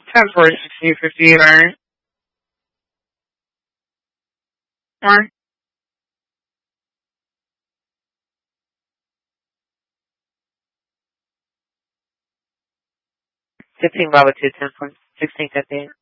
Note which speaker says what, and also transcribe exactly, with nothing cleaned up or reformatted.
Speaker 1: ten forty, sixteen fifty-eight, alright? Alright.
Speaker 2: fifteen Bravo two, ten forty, sixteen fifty-eight.